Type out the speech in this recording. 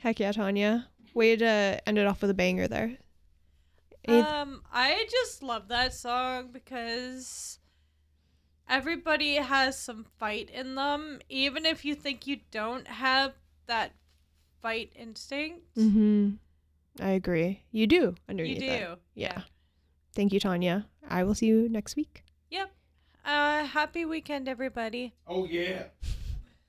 Heck yeah, Tanya. Way to end it off with a banger there. I just love that song because everybody has some fight in them, even if you think you don't have that fight instinct. Mm-hmm. I agree. You do underneath You do. that. Yeah. Thank you, Tanya. I will see you next week. Yep. Happy weekend, everybody. Oh, yeah.